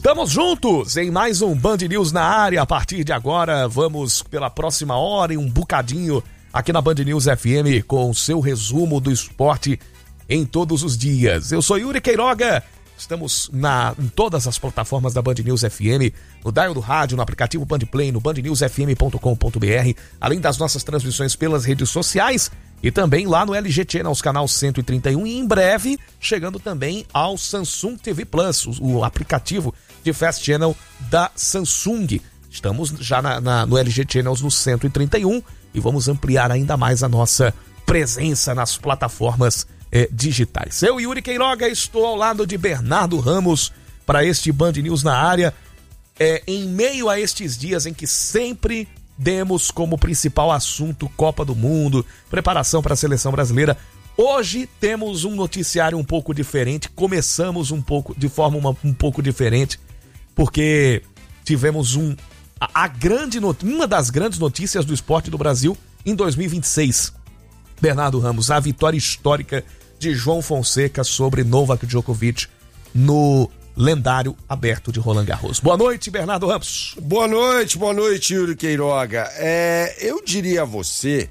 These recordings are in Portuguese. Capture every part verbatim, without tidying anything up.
Estamos juntos em mais um Band News na área. A partir de agora, vamos pela próxima hora e um bocadinho aqui na Band News F M com o seu resumo do esporte em todos os dias. Eu sou Yuri Queiroga, estamos na, em todas as plataformas da Band News F M, no dial do rádio, no aplicativo Band Play, no band news f m ponto com ponto b r, além das nossas transmissões pelas redes sociais e também lá no L G Channels, canal cento e trinta e um, e em breve chegando também ao Samsung T V Plus, o, o aplicativo de Fast Channel da Samsung. Estamos já na, na, no L G Channels no cento e trinta e um e vamos ampliar ainda mais a nossa presença nas plataformas eh, digitais. Eu, Yuri Queiroga, estou ao lado de Bernardo Ramos para este Band News na área, eh, em meio a estes dias em que sempre demos como principal assunto Copa do Mundo, preparação para a seleção brasileira. Hoje temos um noticiário um pouco diferente, começamos um pouco de forma uma, um pouco diferente, porque tivemos um, a, a grande, uma das grandes notícias do esporte do Brasil em dois mil e vinte e seis. Bernardo Ramos, a vitória histórica de João Fonseca sobre Novak Djokovic no lendário aberto de Roland Garros. Boa noite, Bernardo Ramos. Boa noite, boa noite, Yuri Queiroga. É, eu diria a você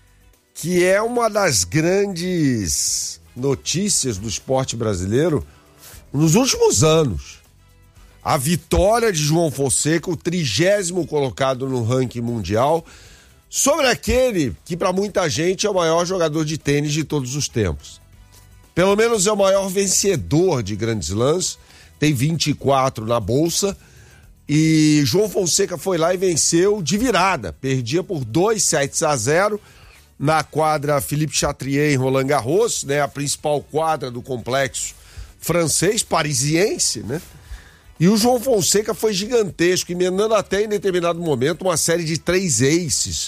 que é uma das grandes notícias do esporte brasileiro nos últimos anos. A vitória de João Fonseca, o trigésimo colocado no ranking mundial, sobre aquele que para muita gente é o maior jogador de tênis de todos os tempos. Pelo menos é o maior vencedor de grandes slams, tem vinte e quatro na bolsa, e João Fonseca foi lá e venceu de virada, perdia por dois sets a zero na quadra Philippe Chatrier em Roland Garros, né, a principal quadra do complexo francês, parisiense, né? E o João Fonseca foi gigantesco, emendando até em determinado momento uma série de três aces,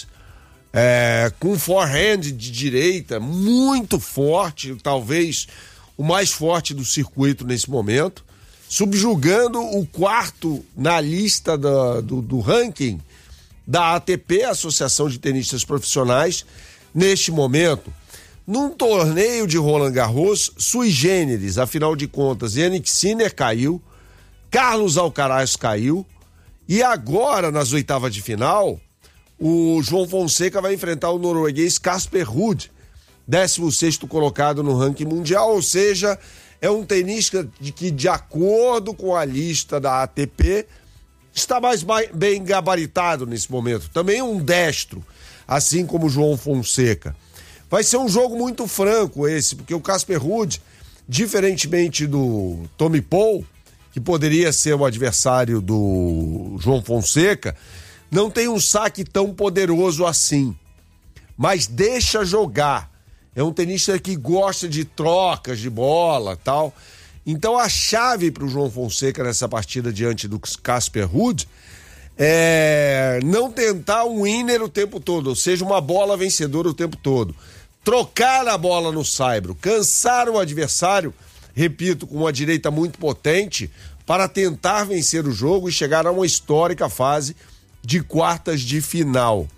é, com forehand de direita muito forte, talvez o mais forte do circuito nesse momento, subjugando o quarto na lista da, do, do ranking da A T P, Associação de Tenistas Profissionais, neste momento, num torneio de Roland Garros sui generis. Afinal de contas, Jannik Sinner caiu, Carlos Alcaraz caiu, e agora, nas oitavas de final, o João Fonseca vai enfrentar o norueguês Casper Ruud, décimo sexto colocado no ranking mundial, ou seja, é um tenista de que, de acordo com a lista da A T P, está mais bem gabaritado nesse momento. Também um destro, assim como o João Fonseca. Vai ser um jogo muito franco esse, porque o Casper Ruud, diferentemente do Tommy Paul, que poderia ser o adversário do João Fonseca, não tem um saque tão poderoso assim, mas deixa jogar. É um tenista que gosta de trocas de bola e tal. Então a chave para o João Fonseca nessa partida diante do Casper Ruud é não tentar um winner o tempo todo, ou seja, uma bola vencedora o tempo todo. Trocar a bola no saibro, cansar o adversário, repito, com uma direita muito potente, para tentar vencer o jogo e chegar a uma histórica fase de quartas de final.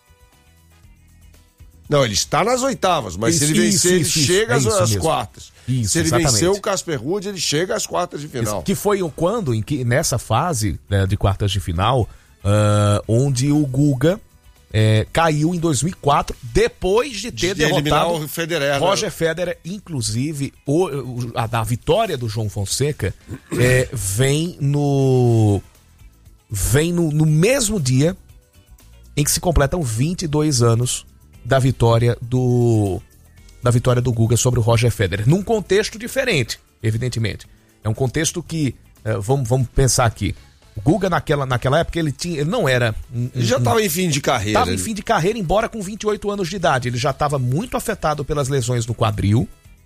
Não, ele está nas oitavas, mas isso, se ele vencer, isso, ele isso, chega isso, às, às quartas. Isso, se ele exatamente. vencer o Casper Ruud, ele chega às quartas de final. Isso, que foi quando, em que, nessa fase, né, de quartas de final, uh, onde o Guga é, caiu em dois mil e quatro, depois de ter de derrotado o Federer, Roger né? Federer. Inclusive, o, o, a, a vitória do João Fonseca é, vem no vem no, no mesmo dia em que se completam vinte e dois anos da vitória do da vitória do Guga sobre o Roger Federer, num contexto diferente, evidentemente. É um contexto que, uh, vamos, vamos pensar aqui, o Guga naquela, naquela época, ele, tinha, ele não era... Um, ele já estava um, em fim de carreira. Estava em fim de carreira, embora com vinte e oito anos de idade. Ele já estava muito afetado pelas lesões no quadril,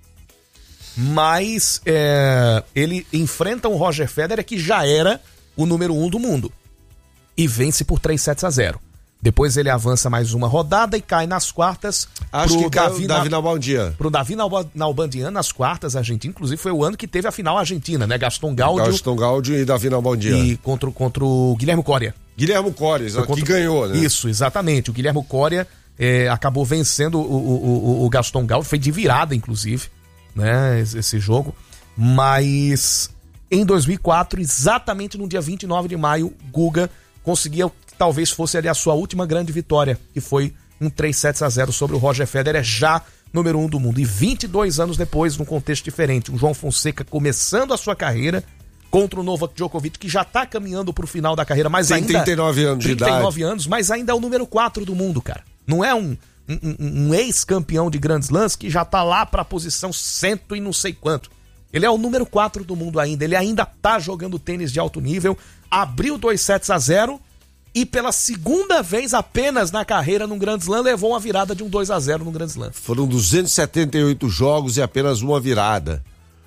mas é, ele enfrenta um Roger Federer que já era o número um do mundo e vence por três sets a zero. Depois ele avança mais uma rodada e cai nas quartas. Acho que caiu o Davi Nalbandian. Pro Davi Nalbandian nas quartas, Argentina. Inclusive foi o ano que teve a final argentina, né? Gaston Gaudio. Gaston Gaudio e Davi Nalbandian. E contra, contra o Guilherme Coria. Guilherme Coria, que contra... ganhou, né? Isso, exatamente. O Guilherme Coria é, acabou vencendo o, o, o, o Gaston Gaudio. Foi de virada, inclusive, né? Esse jogo. Mas em dois mil e quatro, exatamente no dia vinte e nove de maio, Guga conseguia, talvez fosse ali a sua última grande vitória, que foi um três sets a zero sobre o Roger Federer, já número um do mundo. E vinte e dois anos depois, num contexto diferente, o João Fonseca começando a sua carreira contra o Novak Djokovic, que já tá caminhando pro final da carreira, mas Tem ainda... trinta e nove anos de idade. trinta e nove anos, mas ainda é o número quatro do mundo, cara. Não é um, um, um ex-campeão de Grand Slams que já tá lá pra posição cento e não sei quanto. Ele é o número quatro do mundo ainda, ele ainda tá jogando tênis de alto nível, abriu dois sets a zero e pela segunda vez apenas na carreira num Grand Slam levou uma virada de um dois a zero no Grand Slam. Foram duzentos e setenta e oito jogos e apenas uma virada.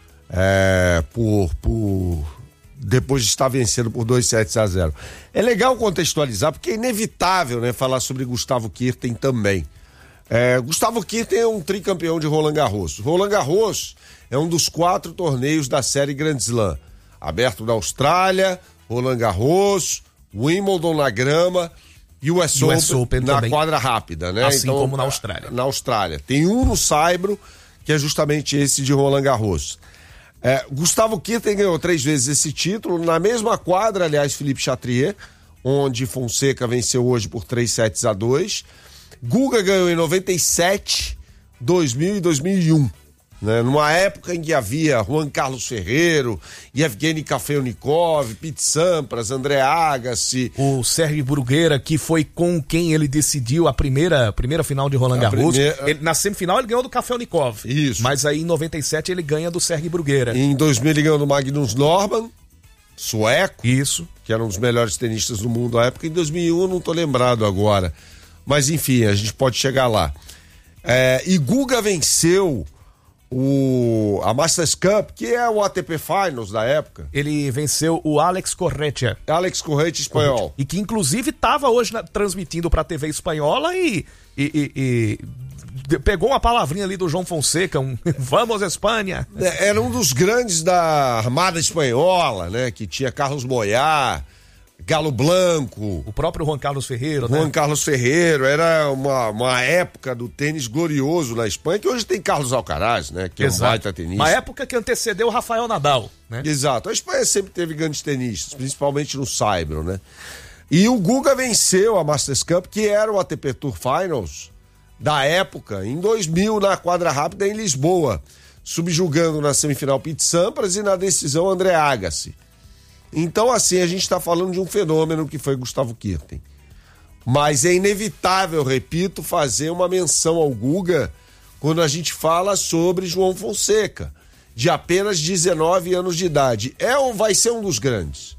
É, por, por depois de estar vencendo por dois sets a zero. É legal contextualizar, porque é inevitável, né, falar sobre Gustavo Kuerten também. É, Gustavo Kuerten é um tricampeão de Roland Garros. Roland Garros é um dos quatro torneios da série Grand Slam. Aberto na Austrália, Roland Garros, Wimbledon na grama e o U S, U S Open, Open na também. Quadra rápida, né? Assim então, como na Austrália. Na Austrália. Tem um no Saibro, que é justamente esse de Roland Garros. É, Gustavo Kuerten ganhou três vezes esse título, na mesma quadra, aliás, Philippe Chatrier, onde Fonseca venceu hoje por três sets a dois. Guga ganhou em noventa e sete, dois mil e dois mil e um, né? Numa época em que havia Juan Carlos Ferrero, Yevgeny Kafelnikov, Pete Sampras, André Agassi, o Sérgio Bruguera, que foi com quem ele decidiu a primeira, primeira final de Roland Garros. Primeira... Ele, na semifinal ele ganhou do Kafelnikov. Isso. Mas aí em noventa e sete ele ganha do Sérgio Bruguera. Em dois mil ele ganhou do Magnus Norman, sueco. Isso. Que era um dos melhores tenistas do mundo à época. Em dois mil e um eu não tô lembrado agora. Mas enfim, a gente pode chegar lá. É, e Guga venceu o, a Masters Cup, que é o A T P Finals da época. Ele venceu o Alex Corretja. Alex Corretja, espanhol. E que inclusive estava hoje na, transmitindo para a T V espanhola e, e, e, e pegou uma palavrinha ali do João Fonseca, um vamos Espanha. É, era um dos grandes da Armada Espanhola, né? Que tinha Carlos Boyar, Galo Blanco, o próprio Juan Carlos Ferreiro, Juan né? Carlos Ferreiro, era uma, uma época do tênis glorioso na Espanha, que hoje tem Carlos Alcaraz, né? Que Exato. É um baita tenista. Uma época que antecedeu o Rafael Nadal, né? Exato. A Espanha sempre teve grandes tenistas, principalmente no Saibro, né? E o Guga venceu a Masters Cup, que era o A T P Tour Finals da época, em dois mil, na quadra rápida em Lisboa, subjugando na semifinal Pete Sampras e na decisão André Agassi. Então, assim, a gente está falando de um fenômeno que foi Gustavo Kuerten. Mas é inevitável, repito, fazer uma menção ao Guga quando a gente fala sobre João Fonseca, de apenas dezenove anos de idade. É ou vai ser um dos grandes.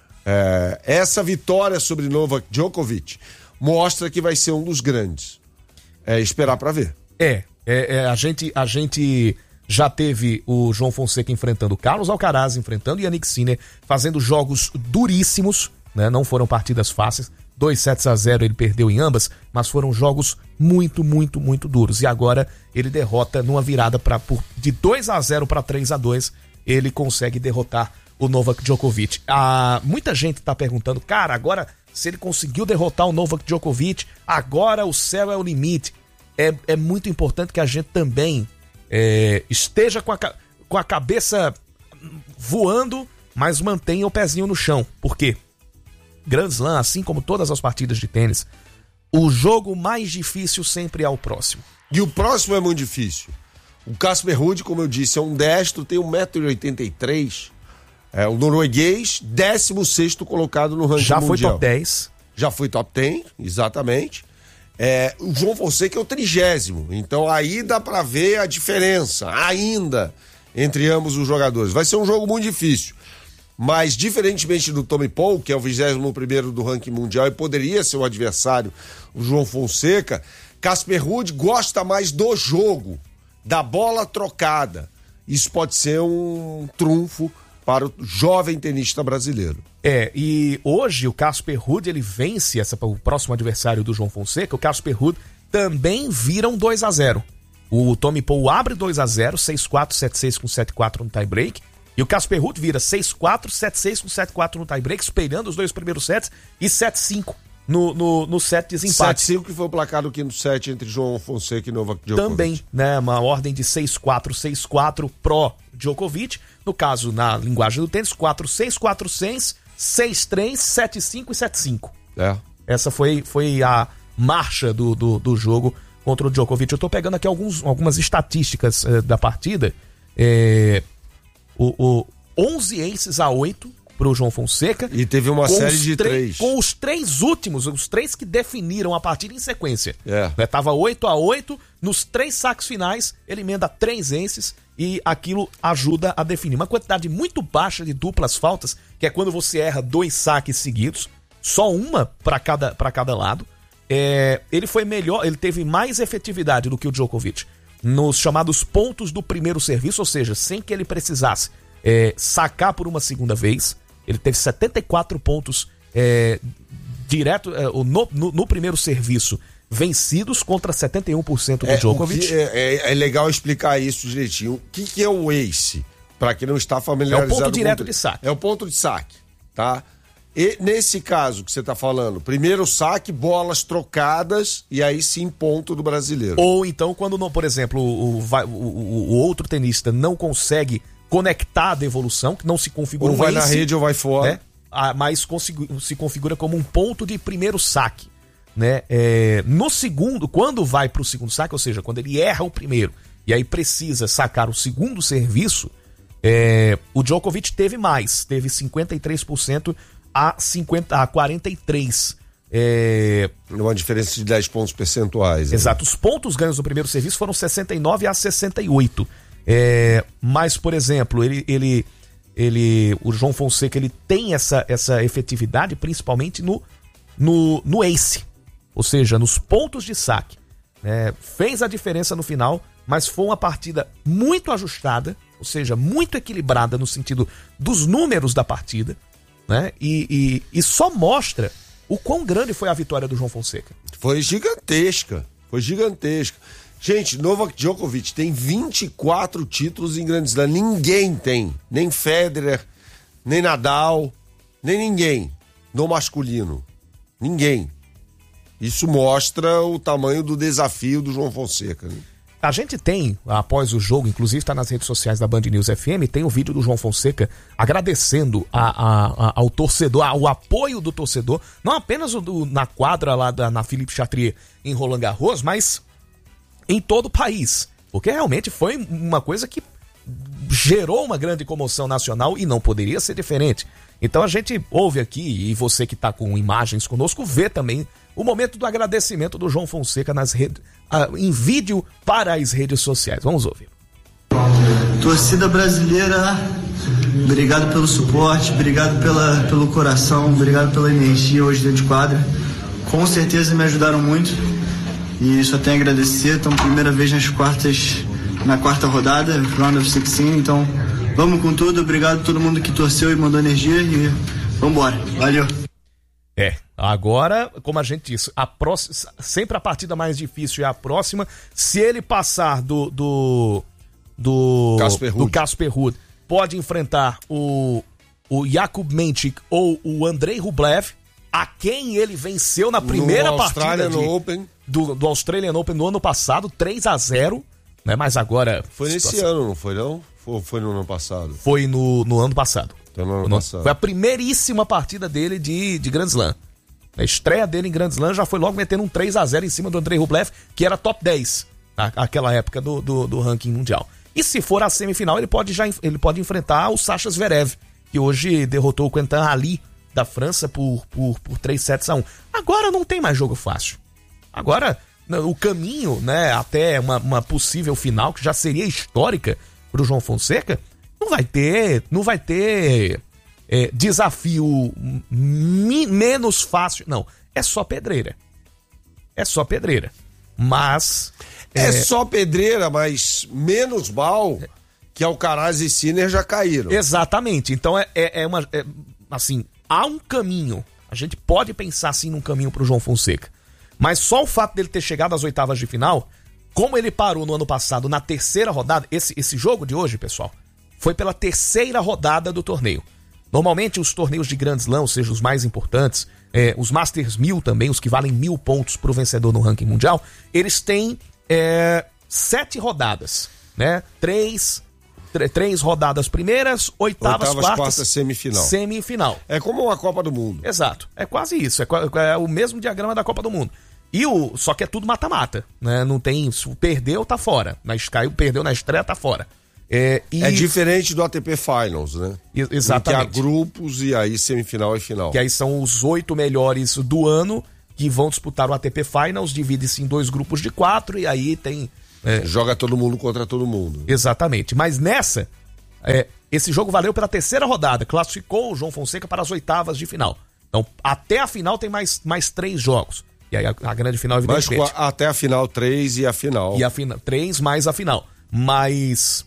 É, essa vitória sobre Novak Djokovic mostra que vai ser um dos grandes. É esperar para ver. É, é, é a gente... A gente... Já teve o João Fonseca enfrentando Carlos Alcaraz, enfrentando Yannick Sinner, fazendo jogos duríssimos, né? Não foram partidas fáceis. dois sets a zero ele perdeu em ambas, mas foram jogos muito, muito, muito duros. E agora ele derrota numa virada pra, por, de dois a zero para três a dois, ele consegue derrotar o Novak Djokovic. Ah, muita gente tá perguntando, cara, agora se ele conseguiu derrotar o Novak Djokovic, agora o céu é o limite. É, é muito importante que a gente também É, esteja com a, com a cabeça voando, mas mantenha o pezinho no chão. Por quê? Grand Slam, assim como todas as partidas de tênis, o jogo mais difícil sempre é o próximo. E o próximo é muito difícil. O Casper Ruud, como eu disse, é um destro, tem um metro e oitenta e três, é um norueguês, décimo sexto colocado no ranking Já mundial. foi top dez. Já foi top dez, exatamente. É, o João Fonseca é o trigésimo, então aí dá pra ver a diferença ainda entre ambos os jogadores. Vai ser um jogo muito difícil, mas diferentemente do Tommy Paul, que é o vigésimo primeiro do ranking mundial e poderia ser o adversário, o João Fonseca, Casper Ruud gosta mais do jogo, da bola trocada. Isso pode ser um trunfo para o jovem tenista brasileiro. É, e hoje o Casper Ruud, ele vence essa, o próximo adversário do João Fonseca. O Casper Ruud também vira um dois a zero. O Tommy Paul abre dois a zero, seis a quatro, sete a seis com sete a quatro no tie-break. E o Casper Ruud vira seis a quatro, sete a seis com sete a quatro no tie-break, espelhando os dois primeiros sets, e sete a cinco no, no, no set de desempate. sete a cinco que foi o placar do quinto set entre João Fonseca e Novak Djokovic. Também, né? Uma ordem de seis a quatro, seis a quatro pró Djokovic. No caso, na linguagem do tênis, quatro a seis, quatro a seis, seis a três, sete a cinco e sete a cinco. É. Essa foi, foi a marcha do, do, do jogo contra o Djokovic. Eu tô pegando aqui alguns, algumas estatísticas uh, da partida. É, o, o onze aces a oito pro João Fonseca. E teve uma série de três. Com os três últimos, os três que definiram a partida em sequência. É. Né, tava oito a oito, nos três saques finais, ele emenda três aces e aquilo ajuda a definir. Uma quantidade muito baixa de duplas faltas, que é quando você erra dois saques seguidos, só uma para cada, para cada lado. É, ele foi melhor, ele teve mais efetividade do que o Djokovic nos chamados pontos do primeiro serviço, ou seja, sem que ele precisasse é, sacar por uma segunda vez. Ele teve setenta e quatro pontos é, direto é, no, no, no primeiro serviço vencidos contra setenta e um por cento do é, Djokovic. É, é, é legal explicar isso direitinho. O que, que é o ace? Para quem não está familiarizado. É o ponto direto com... de saque. É o ponto de saque, tá? E nesse caso que você está falando, primeiro saque, bolas trocadas e aí sim ponto do brasileiro. Ou então quando, não, por exemplo, o, o, o, o outro tenista não consegue conectar a devolução, que não se configura ou um vai ace, na rede ou vai fora, né? Ah, mas consigo, se configura como um ponto de primeiro saque, né? É, no segundo, quando vai para o segundo saque, ou seja, quando ele erra o primeiro e aí precisa sacar o segundo serviço, é, o Djokovic teve mais, teve cinquenta e três por cento a, cinquenta, a quarenta e três por cento. É... Uma diferença de dez pontos percentuais. Exato, né? Os pontos ganhos no primeiro serviço foram sessenta e nove a sessenta e oito. É, mas, por exemplo, ele, ele, ele, o João Fonseca ele tem essa, essa efetividade principalmente no, no, no ace, ou seja, nos pontos de saque. É, fez a diferença no final, mas foi uma partida muito ajustada, ou seja, muito equilibrada no sentido dos números da partida, né? E, e, e só mostra o quão grande foi a vitória do João Fonseca. Foi gigantesca, foi gigantesca. Gente, Novak Djokovic tem vinte e quatro títulos em Grand Slam. Ninguém tem. Nem Federer, nem Nadal, nem ninguém no masculino. Ninguém. Isso mostra o tamanho do desafio do João Fonseca, né? A gente tem, após o jogo, inclusive está nas redes sociais da Band News F M, tem o vídeo do João Fonseca agradecendo a, a, a, ao torcedor, ao apoio do torcedor, não apenas o do, na quadra lá da, na Philippe Chatrier em Roland Garros, mas em todo o país, porque realmente foi uma coisa que gerou uma grande comoção nacional e não poderia ser diferente. Então a gente ouve aqui, e você que está com imagens conosco, vê também o momento do agradecimento do João Fonseca nas redes, uh, em vídeo para as redes sociais. Vamos ouvir. Torcida brasileira, obrigado pelo suporte, obrigado pela, pelo coração, obrigado pela energia hoje dentro de quadra. Com certeza me ajudaram muito. E só tenho a agradecer, estamos primeira vez nas quartas, na quarta rodada, Round of sixteen, então vamos com tudo, obrigado a todo mundo que torceu e mandou energia e vamos embora, valeu. É, agora, como a gente disse, a próxima, sempre a partida mais difícil é a próxima, se ele passar do do do Casper Ruud, do Casper Ruud, pode enfrentar o, o Jakub Menchik ou o Andrei Rublev, a quem ele venceu na primeira no partida de, Open. Do, do Australian Open no ano passado, três a zero, né? Mas agora... Foi nesse situação... ano, não foi não? Foi, foi no ano passado? Foi no, no ano passado. Então, no ano no, passado. Foi a primeiríssima partida dele de, de Grand Slam. A estreia dele em Grand Slam já foi logo metendo um três a zero em cima do Andrei Rublev, que era top dez naquela época do, do, do ranking mundial. E se for a semifinal, ele pode, já, ele pode enfrentar o Sasha Zverev, que hoje derrotou o Quentin Ali da França por, por, por três sets a um. Agora não tem mais jogo fácil. Agora, o caminho, né, até uma, uma possível final, que já seria histórica para o João Fonseca, não vai ter, não vai ter é, desafio mi, menos fácil. Não, é só pedreira. É só pedreira. Mas... É, é só pedreira, mas menos mal que Alcaraz e Sinner já caíram. Exatamente. Então é, é, é uma... É, assim, há um caminho. A gente pode pensar assim num caminho pro João Fonseca. Mas só o fato dele ter chegado às oitavas de final, como ele parou no ano passado na terceira rodada, esse, esse jogo de hoje, pessoal, foi pela terceira rodada do torneio. Normalmente os torneios de Grand Slam, ou seja, os mais importantes, é, os Masters mil também, os que valem mil pontos para o vencedor no ranking mundial, eles têm é, sete rodadas, né? Três, tr- três rodadas primeiras, oitavas, Oitavas, quartas, quartas, semifinal. semifinal. É como uma Copa do Mundo. Exato, é quase isso, é, é o mesmo diagrama da Copa do Mundo. E o, só que é tudo mata-mata, né? Não tem, se perdeu, tá fora. Na, caiu, perdeu na estreia, tá fora. É, e... é diferente do A T P Finals, né? E, exatamente. Que há grupos e aí semifinal e final. Que aí são os oito melhores do ano que vão disputar o A T P Finals, divide-se em dois grupos de quatro e aí tem... É... Joga todo mundo contra todo mundo. Exatamente, mas nessa, é, esse jogo valeu pela terceira rodada, classificou o João Fonseca para as oitavas de final. Então, até a final tem mais, mais três jogos. E aí a, a grande final, evidentemente. Mas até a final três e a final. E a final, três mais a final. Mas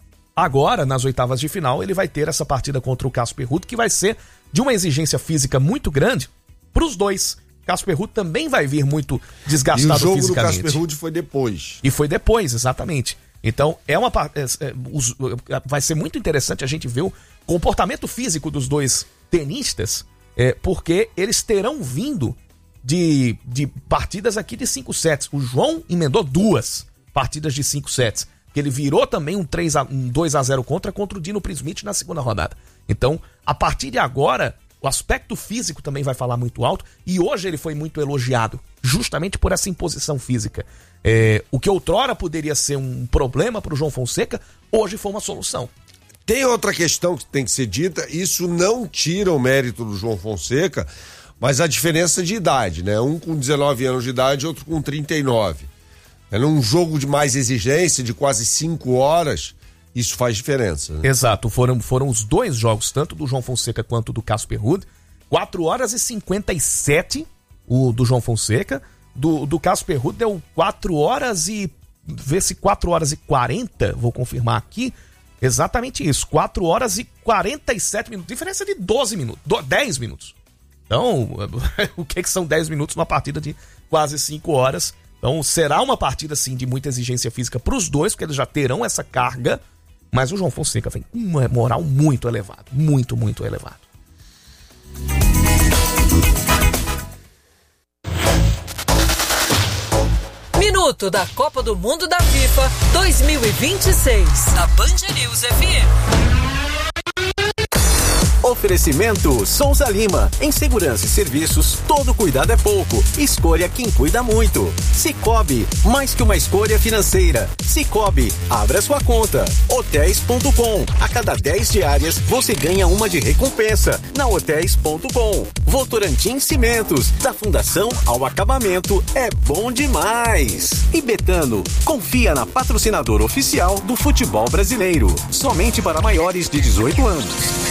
agora, nas oitavas de final, ele vai ter essa partida contra o Casper Ruud, que vai ser de uma exigência física muito grande para os dois. Casper Ruud também vai vir muito desgastado fisicamente. E o jogo fisicamente. do Casper Ruud foi depois. E foi depois, exatamente. Então, é uma é, é, os, vai ser muito interessante a gente ver o comportamento físico dos dois tenistas, é, porque eles terão vindo de, de partidas aqui de cinco sets. O João emendou duas partidas de cinco sets. Que ele virou também um, três a, um dois a zero contra contra o Dino Prismit na segunda rodada. Então, a partir de agora, o aspecto físico também vai falar muito alto. E hoje ele foi muito elogiado, justamente por essa imposição física. É, o que outrora poderia ser um problema para o João Fonseca, hoje foi uma solução. Tem outra questão que tem que ser dita, isso não tira o mérito do João Fonseca, mas a diferença de idade, né? Um com dezenove anos de idade, outro com trinta e nove. É num jogo de mais exigência, de quase cinco horas, isso faz diferença. Né? Exato, foram, foram os dois jogos, tanto do João Fonseca quanto do Casper Ruud. quatro horas e cinquenta e sete, o do João Fonseca. Do, do Casper Ruud deu quatro horas e... Vê se quatro horas e quarenta, vou confirmar aqui. Exatamente isso, quatro horas e quarenta e sete minutos. Diferença de doze minutos, dez minutos. Então, o que, que são dez minutos numa partida de quase cinco horas? Então, será uma partida, sim, de muita exigência física para os dois, porque eles já terão essa carga, mas o João Fonseca vem com uma moral muito elevado, muito, muito elevado. Minuto da Copa do Mundo da FIFA dois mil e vinte e seis, da Band News F M. Oferecimento Souza Lima. Em segurança e serviços, todo cuidado é pouco. Escolha quem cuida muito. Sicoob, mais que uma escolha financeira. Sicoob, abra sua conta. Hotéis ponto com. A cada dez diárias, você ganha uma de recompensa. Na Hotéis ponto com. Votorantim Cimentos. Da fundação ao acabamento, é bom demais. E Betano, confia na patrocinadora oficial do futebol brasileiro. Somente para maiores de dezoito anos.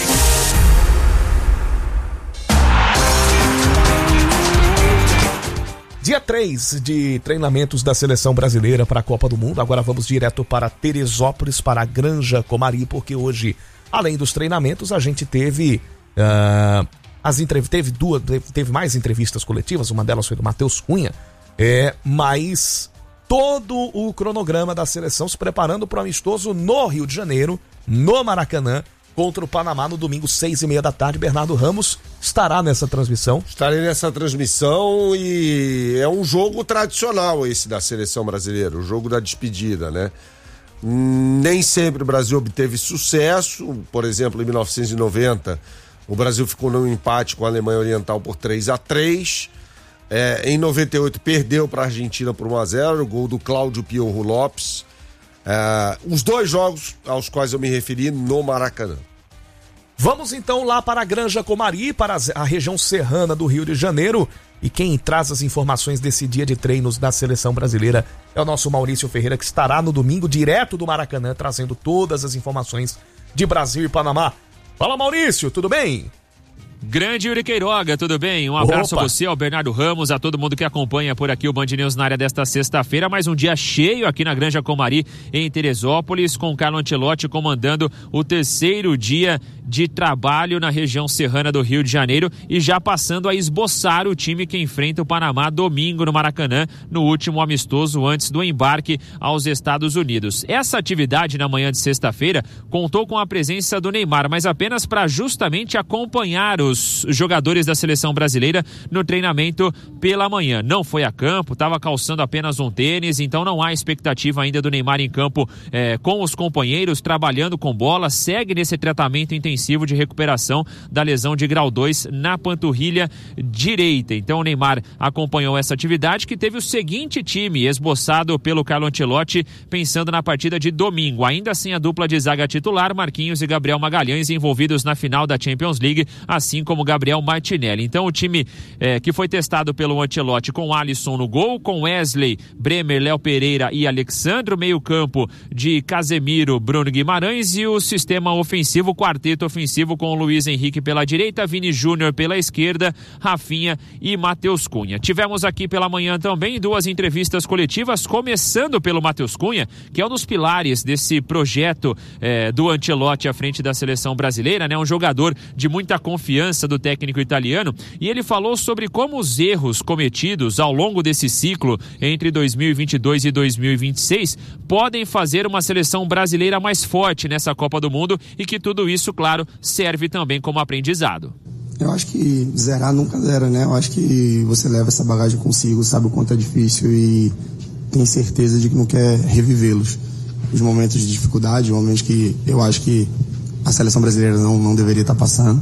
Dia três de treinamentos da seleção brasileira para a Copa do Mundo. Agora vamos direto para Teresópolis, para a Granja Comari, porque hoje, além dos treinamentos, a gente teve uh, as entrev- teve duas, teve mais entrevistas coletivas. Uma delas foi do Matheus Cunha, é, mas todo o cronograma da seleção se preparando para o amistoso no Rio de Janeiro, no Maracanã, contra o Panamá no domingo, seis e meia da tarde. Bernardo Ramos estará nessa transmissão. Estarei nessa transmissão e é um jogo tradicional esse da seleção brasileira, o jogo da despedida, né? Nem sempre o Brasil obteve sucesso, por exemplo, em mil novecentos e noventa, o Brasil ficou num empate com a Alemanha Oriental por três a três. É, em noventa e oito perdeu para a Argentina por um a zero, o gol do Cláudio Piorro Lopes. É, os dois jogos aos quais eu me referi no Maracanã. Vamos então lá para a Granja Comari, para a região serrana do Rio de Janeiro. E quem traz as informações desse dia de treinos da seleção brasileira é o nosso Maurício Ferreira, que estará no domingo direto do Maracanã, trazendo todas as informações de Brasil e Panamá. Fala, Maurício, tudo bem? Grande Yuri Queiroga, tudo bem? Um abraço Opa. a você, ao Bernardo Ramos, a todo mundo que acompanha por aqui o Band News na área desta sexta-feira. Mais um dia cheio aqui na Granja Comari, em Teresópolis, com Carlo Ancelotti comandando o terceiro dia de trabalho na região serrana do Rio de Janeiro e já passando a esboçar o time que enfrenta o Panamá domingo no Maracanã, no último amistoso antes do embarque aos Estados Unidos. Essa atividade na manhã de sexta-feira contou com a presença do Neymar, mas apenas para justamente acompanhar os jogadores da seleção brasileira no treinamento pela manhã. Não foi a campo, estava calçando apenas um tênis, então não há expectativa ainda do Neymar em campo eh, com os companheiros, trabalhando com bola, segue nesse tratamento intensivo de recuperação da lesão de grau dois na panturrilha direita. Então o Neymar acompanhou essa atividade, que teve o seguinte time esboçado pelo Carlo Ancelotti pensando na partida de domingo, ainda sem a dupla de zaga titular, Marquinhos e Gabriel Magalhães envolvidos na final da Champions League, assim como Gabriel Martinelli. Então o time eh, que foi testado pelo Ancelotti com Alisson no gol, com Wesley, Bremer, Léo Pereira e Alexandro, meio campo de Casemiro, Bruno Guimarães, e o sistema ofensivo, quarteto ofensivo com Luiz Henrique pela direita, Vini Júnior pela esquerda, Rafinha e Matheus Cunha. Tivemos aqui pela manhã também duas entrevistas coletivas, começando pelo Matheus Cunha, que é um dos pilares desse projeto eh, do Ancelotti à frente da seleção brasileira, né? Um jogador de muita confiança do técnico italiano, e ele falou sobre como os erros cometidos ao longo desse ciclo entre dois mil e vinte e dois e dois mil e vinte e seis podem fazer uma seleção brasileira mais forte nessa Copa do Mundo, e que tudo isso, claro, serve também como aprendizado. Eu acho que zerar nunca zera, né? Eu acho que você leva essa bagagem consigo, sabe o quanto é difícil e tem certeza de que não quer revivê-los. Os momentos de dificuldade, momentos que eu acho que a seleção brasileira não, não deveria estar passando,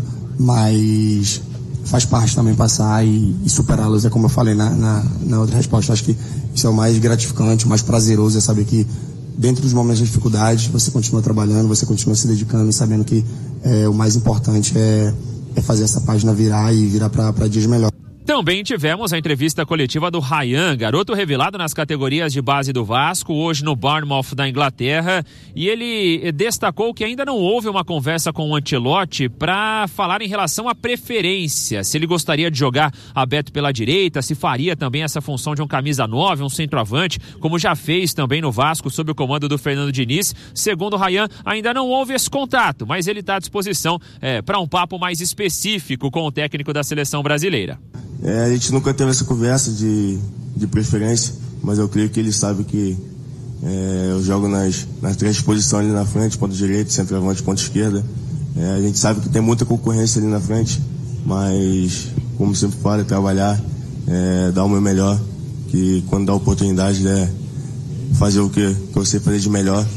mas faz parte também passar e, e superá-los. É como eu falei na, na, na outra resposta. Eu acho que isso é o mais gratificante, o mais prazeroso, é saber que dentro dos momentos de dificuldade você continua trabalhando, você continua se dedicando, sabendo que é, o mais importante é, é fazer essa página virar e virar para dias melhores. Também tivemos a entrevista coletiva do Ryan, garoto revelado nas categorias de base do Vasco, hoje no Bournemouth da Inglaterra, e ele destacou que ainda não houve uma conversa com o Ancelotti para falar em relação à preferência, se ele gostaria de jogar aberto pela direita, se faria também essa função de um camisa nove, um centroavante, como já fez também no Vasco sob o comando do Fernando Diniz. Segundo o Ryan, ainda não houve esse contato, mas ele está à disposição é, para um papo mais específico com o técnico da seleção brasileira. É, a gente nunca teve essa conversa de, de preferência, mas eu creio que ele sabe que é, eu jogo nas, nas três posições ali na frente, ponto direito, centroavante, ponto esquerda. É, a gente sabe que tem muita concorrência ali na frente, mas, como sempre falo, é trabalhar, é, dar o meu melhor, que quando dá oportunidade é fazer o que, que eu sei fazer de melhor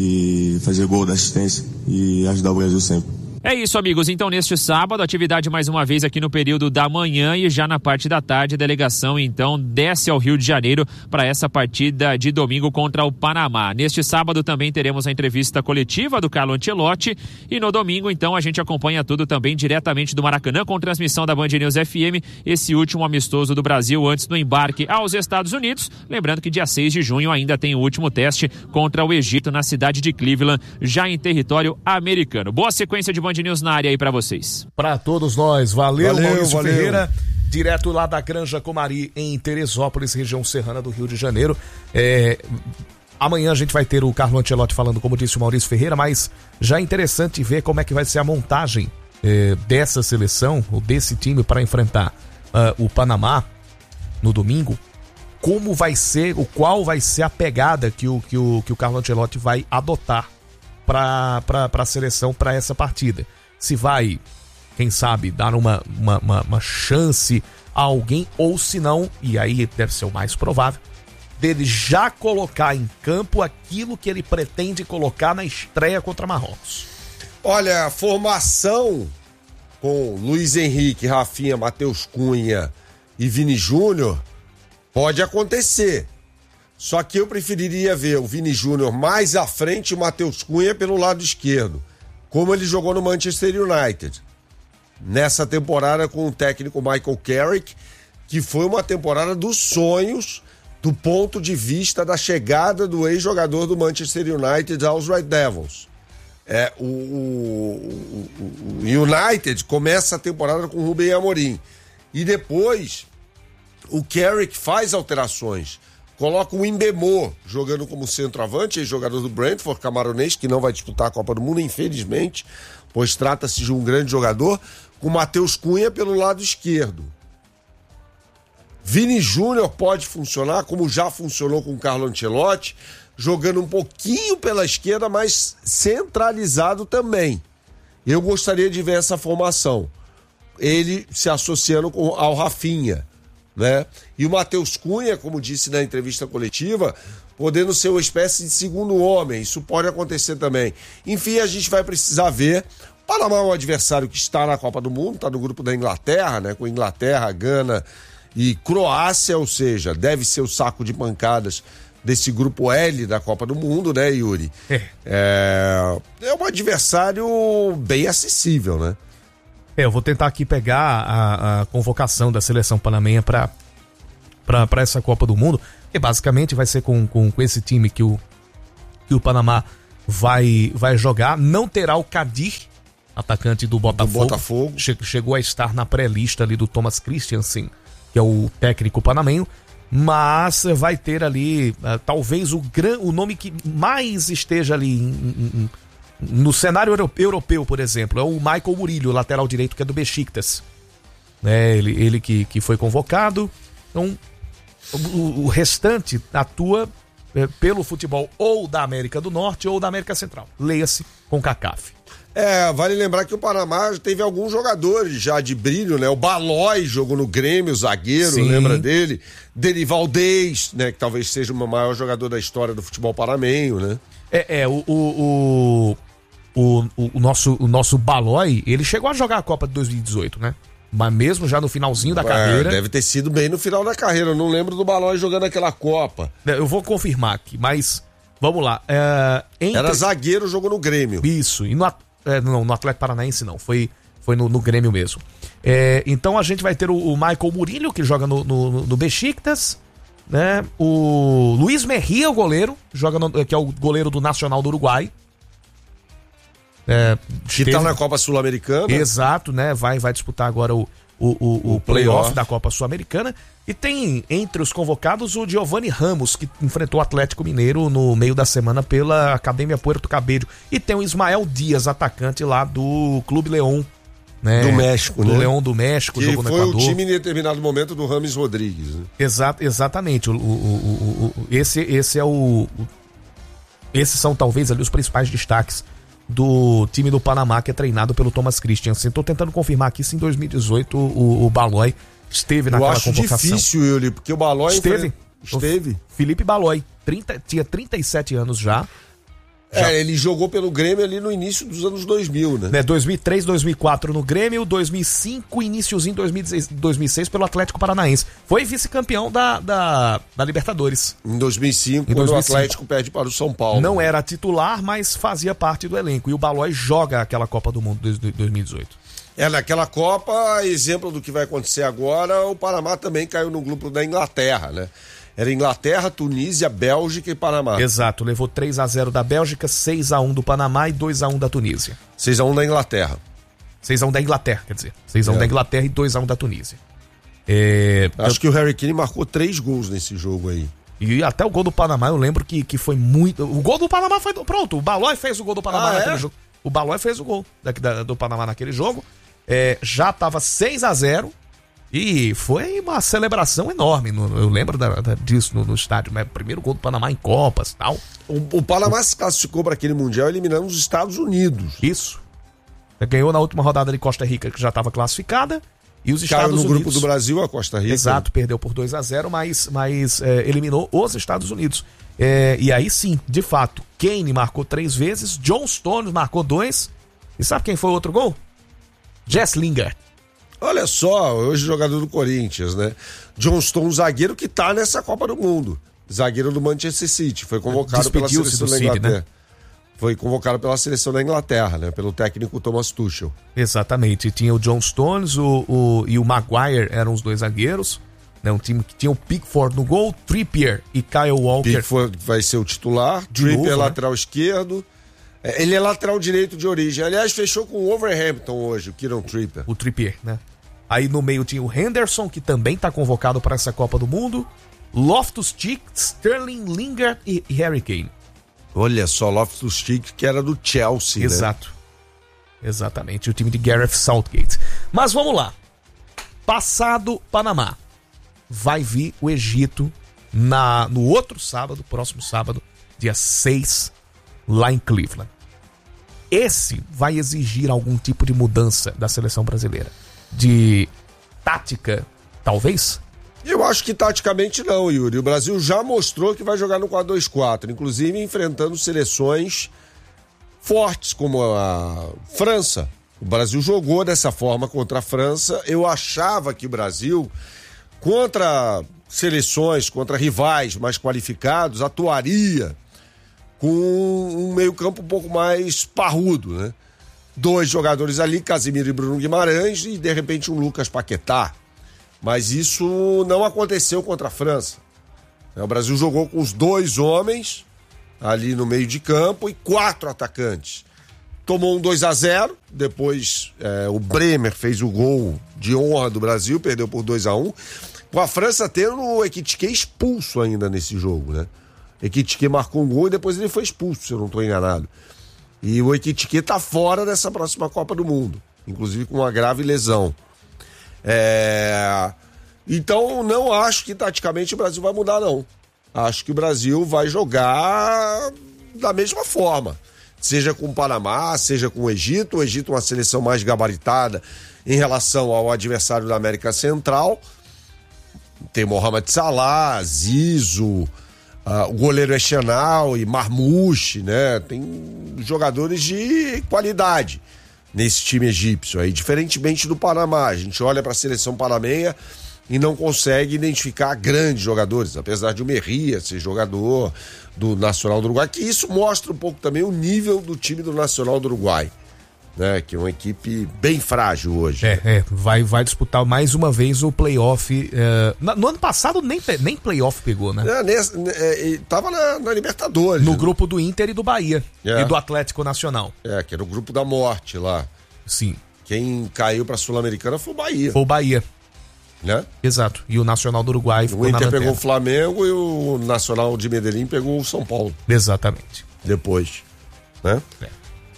e fazer gol da assistência e ajudar o Brasil sempre. É isso, amigos. Então, neste sábado, atividade mais uma vez aqui no período da manhã, e já na parte da tarde, a delegação, então, desce ao Rio de Janeiro para essa partida de domingo contra o Panamá. Neste sábado também teremos a entrevista coletiva do Carlo Ancelotti, e no domingo, então, a gente acompanha tudo também diretamente do Maracanã, com transmissão da Band News F M, esse último amistoso do Brasil antes do embarque aos Estados Unidos. Lembrando que dia seis de junho ainda tem o último teste contra o Egito na cidade de Cleveland, já em território americano. Boa sequência de Band News na área aí pra vocês. Pra todos nós, valeu, valeu Maurício valeu. Ferreira, direto lá da Granja Comari, em Teresópolis, região serrana do Rio de Janeiro. É, amanhã a gente vai ter o Carlo Ancelotti falando, como disse o Maurício Ferreira, mas já é interessante ver como é que vai ser a montagem é, dessa seleção, ou desse time, para enfrentar uh, o Panamá no domingo. Como vai ser, o qual vai ser a pegada que o, que o, que o Carlo Ancelotti vai adotar para a seleção para essa partida. Se vai, quem sabe, dar uma, uma, uma, uma chance a alguém, ou se não, e aí deve ser o mais provável, dele já colocar em campo aquilo que ele pretende colocar na estreia contra Marrocos. Olha, a formação com Luiz Henrique, Rafinha, Matheus Cunha e Vini Júnior pode acontecer. Só que eu preferiria ver o Vini Júnior mais à frente e o Matheus Cunha pelo lado esquerdo, como ele jogou no Manchester United, nessa temporada com o técnico Michael Carrick, que foi uma temporada dos sonhos do ponto de vista da chegada do ex-jogador do Manchester United aos Red Devils. É, o, o, o United começa a temporada com o Rubem Amorim, e depois o Carrick faz alterações. Coloca o Mbemo jogando como centroavante, jogador do Brentford, camaronês, que não vai disputar a Copa do Mundo, infelizmente, pois trata-se de um grande jogador, com Matheus Cunha pelo lado esquerdo. Vini Júnior pode funcionar, como já funcionou com o Carlo Ancelotti, jogando um pouquinho pela esquerda, mas centralizado também. Eu gostaria de ver essa formação. Ele se associando com, ao Rafinha, né? E o Matheus Cunha, como disse na entrevista coletiva, podendo ser uma espécie de segundo homem. Isso pode acontecer também. Enfim, a gente vai precisar ver. O Panamá é um adversário que está na Copa do Mundo, está no grupo da Inglaterra, né? Com Inglaterra, Gana e Croácia, ou seja, deve ser o saco de pancadas desse grupo L da Copa do Mundo, né, Yuri? É, é, é um adversário bem acessível, né? É, eu vou tentar aqui pegar a, a convocação da seleção panamenha para para essa Copa do Mundo, que basicamente vai ser com, com, com esse time que o, que o Panamá vai, vai jogar. Não terá o Kadir, atacante do Botafogo. Do Botafogo. Che, chegou a estar na pré-lista ali do Thomas Christiansen, que é o técnico panamenho, mas vai ter ali uh, talvez o, gran, o nome que mais esteja ali em, em, em, no cenário europeu, por exemplo, é o Michael Murillo, lateral direito, que é do Besiktas. É, ele ele que, que foi convocado. Então, o, o restante atua é, pelo futebol ou da América do Norte ou da América Central. Leia-se CONCACAF. É, vale lembrar que o Panamá teve alguns jogadores já de brilho, né? O Balói jogou no Grêmio, o zagueiro, Sim. lembra dele? Deni Valdez, né? Que talvez seja o maior jogador da história do futebol panamenho, né? É, é o, o, o, o, o, nosso, o nosso Balói, ele chegou a jogar a Copa de dois mil e dezoito, né? Mas mesmo já no finalzinho da é, carreira... Deve ter sido bem no final da carreira, eu não lembro do Balói jogando aquela Copa. Eu vou confirmar aqui, mas vamos lá. É, entre... Era zagueiro, jogou no Grêmio. Isso, e no, é, não, no Atlético Paranaense não, foi, foi no, no Grêmio mesmo. É, então a gente vai ter o, o Michael Murillo, que joga no, no, no Besiktas, né? O Luiz Mejia, o goleiro, joga no, que é o goleiro do Nacional do Uruguai. É, que esteve... tá na Copa Sul-Americana. Exato, né? Vai, vai disputar agora o, o, o, o playoff da Copa Sul-Americana. E tem entre os convocados o Giovanni Ramos, que enfrentou o Atlético Mineiro no meio da semana pela Academia Puerto Cabello. E tem o Ismael Dias, atacante lá do Clube León, né? Do México, do né? León do México, que jogou no foi Equador. O time em determinado momento do Rames Rodrigues, né? Exato, exatamente. O, o, o, o, esse, esse é o, o... Esses são talvez ali os principais destaques do time do Panamá, que é treinado pelo Thomas Christiansen. Estou tentando confirmar aqui se em dois mil e dezoito o, o Balói esteve naquela convocação. Eu acho difícil, Yuri, porque o Balói... Esteve. Esteve. O Felipe Balói, trinta, tinha trinta e sete anos já. É, já. Ele jogou pelo Grêmio ali no início dos anos dois mil, né? né dois mil e três, dois mil e quatro no Grêmio, dois mil e cinco, iniciozinho dois mil e seis pelo Atlético Paranaense. Foi vice-campeão da, da, da Libertadores. Em dois mil e cinco, em quando dois mil e cinco. O Atlético perde para o São Paulo. Não era titular, mas fazia parte do elenco. E o Balói joga aquela Copa do Mundo de dois mil e dezoito. É, naquela Copa, exemplo do que vai acontecer agora, o Panamá também caiu no grupo da Inglaterra, né? Era Inglaterra, Tunísia, Bélgica e Panamá. Exato, levou três a zero da Bélgica, seis a um do Panamá e dois a um da Tunísia. seis a um da Inglaterra. seis a um da Inglaterra, quer dizer. seis a um é. da Inglaterra e dois a um da Tunísia. É... Acho eu... que o Harry Kane marcou três gols nesse jogo aí. E até o gol do Panamá, eu lembro que, que foi muito... O gol do Panamá foi... Pronto, o Balói fez o gol do Panamá ah, naquele é? jogo. O Balói fez o gol daqui da, do Panamá naquele jogo. É, já tava seis a zero. E foi uma celebração enorme, no, eu lembro da, da, disso no, no estádio, né? Primeiro gol do Panamá em Copas e tal. O, o Panamá se classificou para aquele Mundial eliminando os Estados Unidos. Isso. Ganhou na última rodada de Costa Rica, que já estava classificada. E os Estados Unidos... Caiu no grupo do Brasil, a Costa Rica. Exato, perdeu por dois a zero, mas, mas é, eliminou os Estados Unidos. É, e aí sim, de fato, Kane marcou três vezes, John Stones marcou dois. E sabe quem foi o outro gol? Jess Lingard. Olha só, hoje jogador do Corinthians, né? John Stones, zagueiro que tá nessa Copa do Mundo. Zagueiro do Manchester City, foi convocado pela seleção da Inglaterra. City, né? Foi convocado pela seleção da Inglaterra, né? Pelo técnico Thomas Tuchel. Exatamente, tinha o John Stones o, o, e o Maguire eram os dois zagueiros. Né? Um time que tinha o Pickford no gol, Trippier e Kyle Walker. Pickford vai ser o titular, de Trippier novo, lateral né? esquerdo. Ele é lateral direito de origem. Aliás, fechou com o Wolverhampton hoje, o Kieran Trippier. O Trippier, né? Aí no meio tinha o Henderson, que também está convocado para essa Copa do Mundo. Loftus-Cheek, Sterling, Lingard e Harry Kane. Olha só, Loftus-Cheek, que era do Chelsea, Exato. Exatamente, o time de Gareth Southgate. Mas vamos lá. Passado Panamá, vai vir o Egito na, no outro sábado, próximo sábado, dia seis, lá em Cleveland. Esse vai exigir algum tipo de mudança da seleção brasileira. De tática, talvez? Eu acho que taticamente não, Yuri. O Brasil já mostrou que vai jogar no quatro dois quatro, inclusive enfrentando seleções fortes como a França. O Brasil jogou dessa forma contra a França. Eu achava que o Brasil, contra seleções, contra rivais mais qualificados, atuaria com um meio-campo um pouco mais parrudo, né? Dois jogadores ali, Casemiro e Bruno Guimarães, e de repente um Lucas Paquetá. Mas isso não aconteceu contra a França. O Brasil jogou com os dois homens ali no meio de campo e quatro atacantes. Tomou um dois a zero, depois é, o Bremer fez o gol de honra do Brasil, perdeu por dois a um, com a França tendo o Ekitike expulso ainda nesse jogo, né? Ekitike marcou um gol e depois ele foi expulso, se eu não estou enganado. E o Ekitike está fora dessa próxima Copa do Mundo, inclusive com uma grave lesão. É... Então não acho que taticamente o Brasil vai mudar, não. Acho que o Brasil vai jogar da mesma forma, seja com o Panamá, seja com o Egito. O Egito é uma seleção mais gabaritada em relação ao adversário da América Central. Tem Mohamed Salah, Zizo, uh, o goleiro é Chenal e Marmouche, né? Tem jogadores de qualidade nesse time egípcio aí, diferentemente do Panamá. A gente olha para a seleção panamenha e não consegue identificar grandes jogadores, apesar de o Merria ser jogador do Nacional do Uruguai, que isso mostra um pouco também o nível do time do Nacional do Uruguai, né? Que é uma equipe bem frágil hoje. É, é vai, vai disputar mais uma vez o playoff. É, no ano passado nem, nem playoff pegou, né? É, nesse, é, tava na, na Libertadores. No né? grupo do Inter e do Bahia, é. e do Atlético Nacional. É, que era o grupo da morte lá. Sim. Quem caiu pra Sul-Americana foi o Bahia. Foi o Bahia. Né? Exato, e o Nacional do Uruguai ficou o na Inter lanterna. pegou o Flamengo e o Nacional de Medellín pegou o São Paulo. Exatamente. Depois, né? É.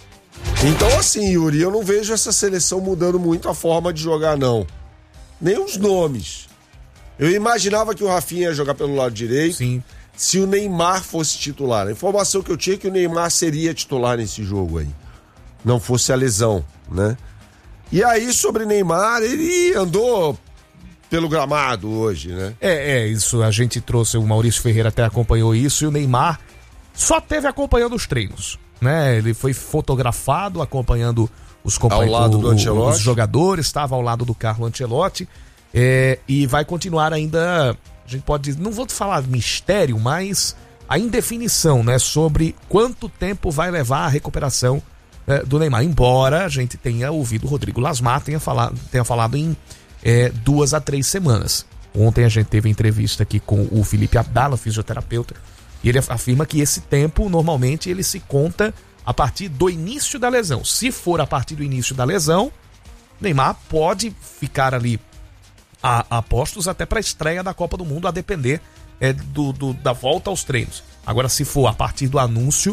Então assim, Yuri, eu não vejo essa seleção mudando muito a forma de jogar, não. Nem os nomes. Eu imaginava que o Rafinha ia jogar pelo lado direito. Sim. Se o Neymar fosse titular. A informação que eu tinha é que o Neymar seria titular nesse jogo aí. Não fosse a lesão, né? E aí, sobre Neymar, ele andou pelo gramado hoje, né? É, é, isso a gente trouxe, o Maurício Ferreira até acompanhou isso, e o Neymar só teve acompanhando os treinos, né? Ele foi fotografado acompanhando os companheiros, ao lado do Ancelotti. Os jogadores, estava ao lado do Carlo Ancelotti, é, e vai continuar ainda, a gente pode dizer, não vou falar mistério, mas a indefinição, né? Sobre quanto tempo vai levar a recuperação é, do Neymar, embora a gente tenha ouvido o Rodrigo Lasmar tenha falado, tenha falado em É, duas a três semanas. Ontem a gente teve entrevista aqui com o Felipe Abdala, fisioterapeuta, e ele afirma que esse tempo normalmente ele se conta a partir do início da lesão. Se for a partir do início da lesão, Neymar pode ficar ali a, a postos até para a estreia da Copa do Mundo, a depender é, do, do, da volta aos treinos. Agora, se for a partir do anúncio,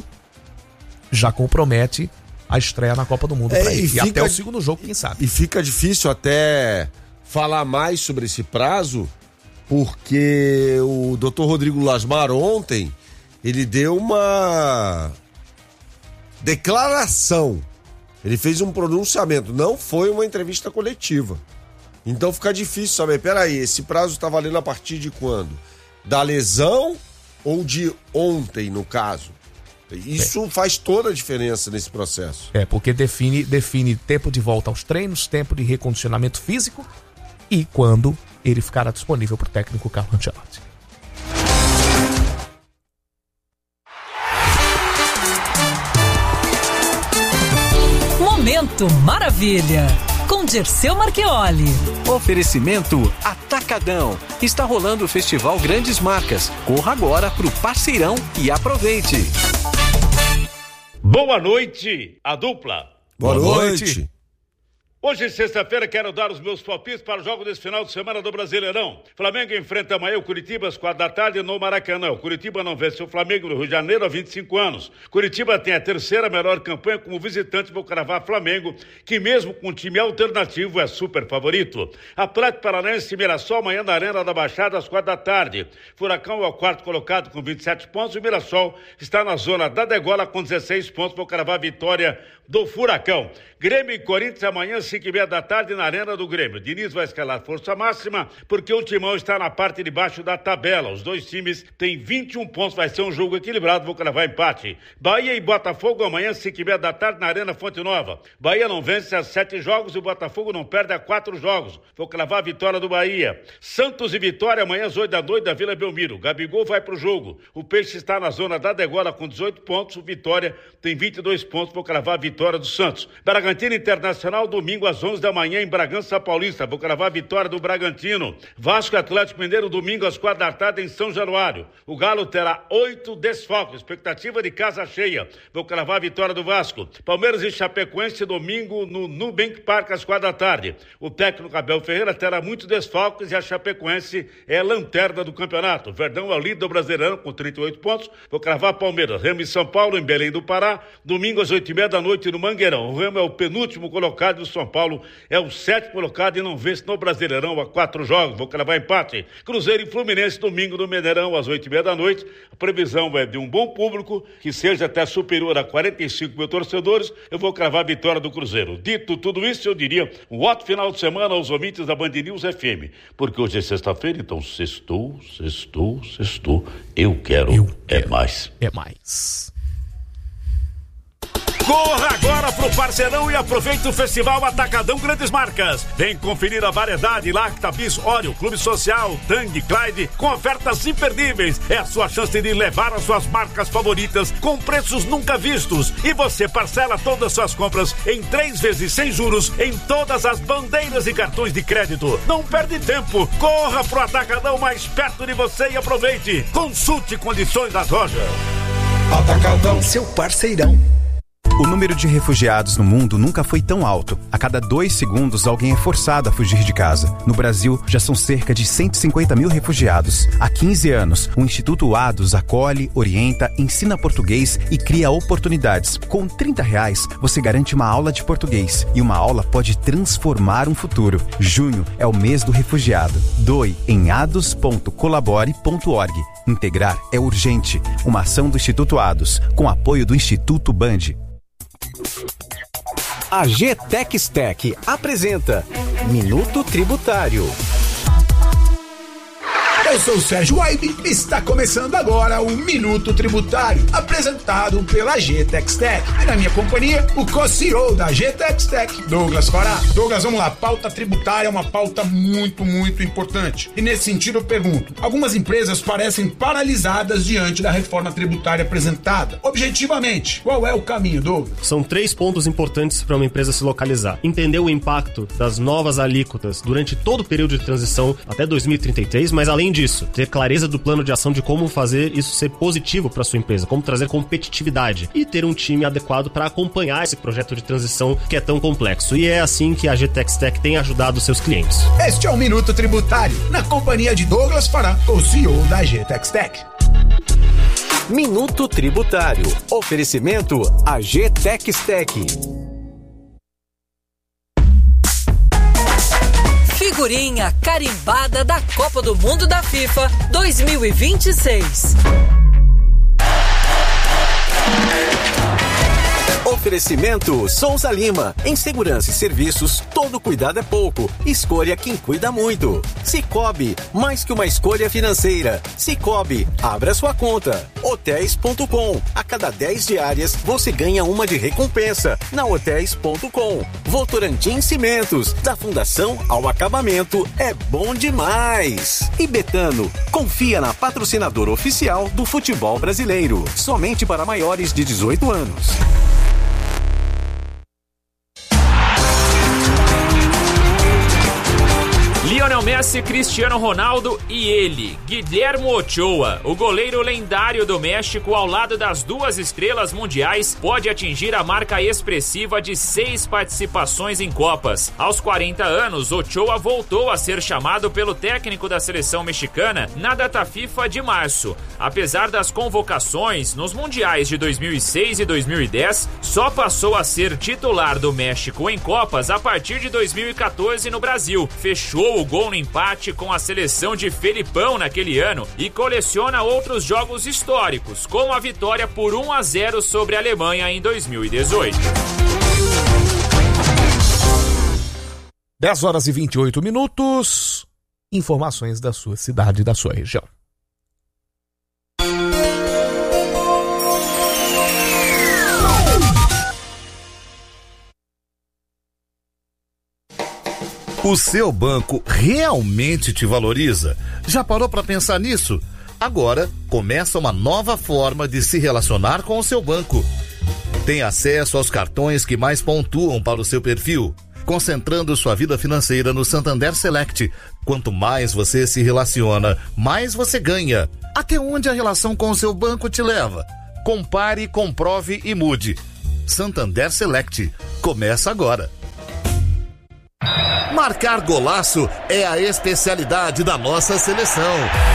já compromete a estreia na Copa do Mundo é, para ele. E, fica, e até o segundo jogo, quem sabe. E fica difícil até falar mais sobre esse prazo, porque o doutor Rodrigo Lasmar ontem, ele deu uma declaração, ele fez um pronunciamento, não foi uma entrevista coletiva. Então fica difícil saber, peraí, esse prazo tá valendo a partir de quando? Da lesão ou de ontem, no caso? Isso é. Faz toda a diferença nesse processo. É, porque define, define tempo de volta aos treinos, tempo de recondicionamento físico e quando ele ficará disponível para o técnico Carlo Ancelotti. Momento Maravilha, com Dirceu Marchioli. Oferecimento Atacadão. Está rolando o Festival Grandes Marcas. Corra agora pro Parceirão e aproveite. Boa noite, a dupla. Boa, Boa noite. noite. Hoje, sexta-feira, quero dar os meus palpites para o jogo desse final de semana do Brasileirão. Flamengo enfrenta amanhã o Curitiba às quatro da tarde no Maracanã. O Curitiba não vence o Flamengo no Rio de Janeiro há vinte e cinco anos. Curitiba tem a terceira melhor campanha como visitante. Vou cravar Flamengo, que mesmo com time alternativo é super favorito. Atlético Paranaense e Mirassol amanhã na Arena da Baixada às quatro da tarde. Furacão é o quarto colocado com vinte e sete pontos. O Mirassol está na zona da degola com dezesseis pontos. Vou cravar a vitória do Furacão. Grêmio e Corinthians amanhã, cinco e meia da tarde, na Arena do Grêmio. Diniz vai escalar força máxima, porque o Timão está na parte de baixo da tabela. Os dois times têm vinte e um pontos, vai ser um jogo equilibrado, vou cravar empate. Bahia e Botafogo amanhã, cinco e meia da tarde, na Arena Fonte Nova. Bahia não vence há sete jogos e o Botafogo não perde há quatro jogos. Vou cravar a vitória do Bahia. Santos e Vitória amanhã, às oito da noite, da Vila Belmiro. Gabigol vai pro jogo. O Peixe está na zona da degola com dezoito pontos. O Vitória tem vinte e dois pontos, vou cravar a vitória do Santos. Bragantino Internacional, domingo às onze da manhã em Bragança Paulista. Vou cravar a vitória do Bragantino. Vasco e Atlético Mineiro, domingo às quatro da tarde em São Januário. O Galo terá oito desfalques, expectativa de casa cheia. Vou cravar a vitória do Vasco. Palmeiras e Chapecoense, domingo no Nubank Park às quatro da tarde. O técnico Abel Ferreira terá muitos desfalques e a Chapecoense é a lanterna do campeonato. Verdão é o líder do Brasileirão com trinta e oito pontos. Vou cravar Palmeiras. Remo e São Paulo em Belém do Pará, domingo às oito e meia da noite no Mangueirão. O Remo é o penúltimo colocado e o São Paulo é o sétimo colocado e não vence no Brasileirão há quatro jogos. Vou cravar empate. Cruzeiro e Fluminense, domingo no Mineirão, às oito e meia da noite. A previsão é de um bom público, que seja até superior a quarenta e cinco mil torcedores. Eu vou cravar a vitória do Cruzeiro. Dito tudo isso, eu diria um ótimo final de semana aos ouvintes da Band News F M. Porque hoje é sexta-feira, então sextou, sextou, sextou. Eu quero, eu quero é mais. É mais. Corra agora pro Parceirão e aproveite o Festival Atacadão Grandes Marcas. Vem conferir a variedade Lacta, Bis, Oreo, Clube Social, Tang, Clyde, com ofertas imperdíveis. É a sua chance de levar as suas marcas favoritas com preços nunca vistos. E você parcela todas as suas compras em três vezes sem juros em todas as bandeiras e cartões de crédito. Não perde tempo. Corra pro Atacadão mais perto de você e aproveite. Consulte condições das lojas. Atacadão, seu parceirão. O número de refugiados no mundo nunca foi tão alto. A cada dois segundos, alguém é forçado a fugir de casa. No Brasil, já são cerca de cento e cinquenta mil refugiados. Há quinze anos, o Instituto Ados acolhe, orienta, ensina português e cria oportunidades. Com trinta reais, você garante uma aula de português. E uma aula pode transformar um futuro. Junho é o mês do refugiado. Doe em ados ponto colabore ponto org. Integrar é urgente. Uma ação do Instituto Ados, com apoio do Instituto Band. A G-Tech apresenta Minuto Tributário. Eu sou o Sérgio Waibe e está começando agora o Minuto Tributário, apresentado pela G-Tech. E na minha companhia, o co-C E O da G-Tech, Douglas Fará. Douglas, vamos lá, pauta tributária é uma pauta muito, muito importante. E nesse sentido eu pergunto, algumas empresas parecem paralisadas diante da reforma tributária apresentada. Objetivamente, qual é o caminho, Douglas? São três pontos importantes para uma empresa se localizar. Entender o impacto das novas alíquotas durante todo o período de transição até dois mil e trinta e três, mas além disso, ter clareza do plano de ação de como fazer isso ser positivo para sua empresa, como trazer competitividade e ter um time adequado para acompanhar esse projeto de transição que é tão complexo. E é assim que a G-Tech tem ajudado seus clientes. Este é o Minuto Tributário, na companhia de Douglas Fará, o C E O da G-Tech. Minuto Tributário. Oferecimento a G-Tech. Figurinha carimbada da Copa do Mundo da FIFA dois mil e vinte e seis. Oferecimento Souza Lima. Em segurança e serviços, todo cuidado é pouco. Escolha quem cuida muito. Sicoob, mais que uma escolha financeira. Sicoob, abra sua conta. Hotéis ponto com. A cada dez diárias, você ganha uma de recompensa. Na Hotéis ponto com. Votorantim Cimentos. Da fundação ao acabamento, é bom demais. E Betano, confia na patrocinadora oficial do futebol brasileiro. Somente para maiores de dezoito anos. Lionel Messi Messi, Cristiano Ronaldo e ele, Guillermo Ochoa, o goleiro lendário do México, ao lado das duas estrelas mundiais, pode atingir a marca expressiva de seis participações em Copas. Aos quarenta anos, Ochoa voltou a ser chamado pelo técnico da seleção mexicana na data FIFA de março. Apesar das convocações nos mundiais de dois mil e seis e dois mil e dez, só passou a ser titular do México em Copas a partir de dois mil e quatorze no Brasil. Fechou o gol no empate com a seleção de Felipão naquele ano e coleciona outros jogos históricos, como a vitória por um a zero sobre a Alemanha em dois mil e dezoito. dez horas e vinte e oito minutos. Informações da sua cidade e da sua região. O seu banco realmente te valoriza? Já parou para pensar nisso? Agora começa uma nova forma de se relacionar com o seu banco. Tem acesso aos cartões que mais pontuam para o seu perfil, concentrando sua vida financeira no Santander Select. Quanto mais você se relaciona, mais você ganha. Até onde a relação com o seu banco te leva? Compare, comprove e mude. Santander Select. Começa agora. Marcar golaço é a especialidade da nossa seleção.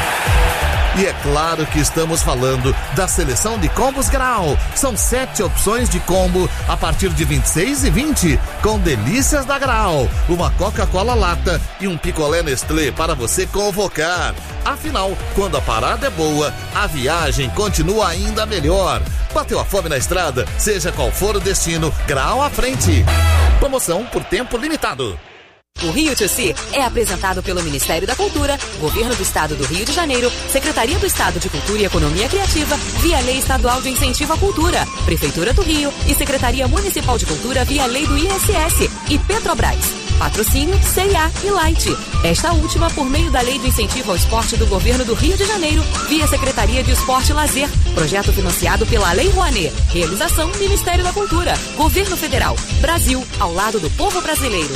E é claro que estamos falando da seleção de combos Grau. São sete opções de combo a partir de vinte e seis e vinte, com delícias da Grau, uma Coca-Cola lata e um picolé Nestlé para você convocar. Afinal, quando a parada é boa, a viagem continua ainda melhor. Bateu a fome na estrada? Seja qual for o destino, Grau à frente. Promoção por tempo limitado. O Rio to See é apresentado pelo Ministério da Cultura, Governo do Estado do Rio de Janeiro, Secretaria do Estado de Cultura e Economia Criativa, via Lei Estadual de Incentivo à Cultura, Prefeitura do Rio e Secretaria Municipal de Cultura via Lei do I S S e Petrobras. Patrocínio C e A e Light. Esta última por meio da Lei de Incentivo ao Esporte do Governo do Rio de Janeiro, via Secretaria de Esporte e Lazer. Projeto financiado pela Lei Rouanet. Realização Ministério da Cultura. Governo Federal. Brasil, ao lado do povo brasileiro.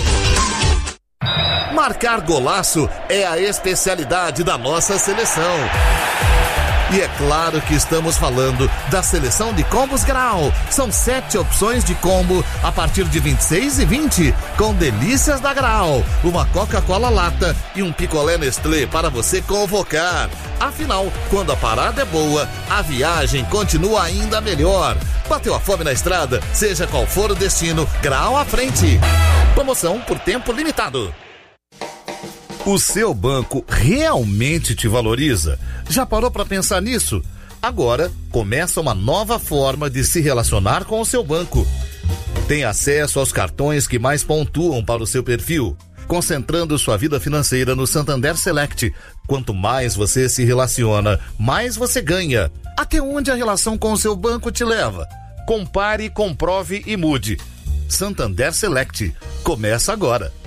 Marcar golaço é a especialidade da nossa seleção. E é claro que estamos falando da seleção de combos Grau. São sete opções de combo a partir de vinte e seis e vinte, com delícias da Grau, uma Coca-Cola lata e um picolé Nestlé para você convocar. Afinal, quando a parada é boa, a viagem continua ainda melhor. Bateu a fome na estrada? Seja qual for o destino, Grau à frente. Promoção por tempo limitado. O seu banco realmente te valoriza? Já parou para pensar nisso? Agora começa uma nova forma de se relacionar com o seu banco. Tem acesso aos cartões que mais pontuam para o seu perfil, concentrando sua vida financeira no Santander Select. Quanto mais você se relaciona, mais você ganha. Até onde a relação com o seu banco te leva? Compare, comprove e mude. Santander Select. Começa agora.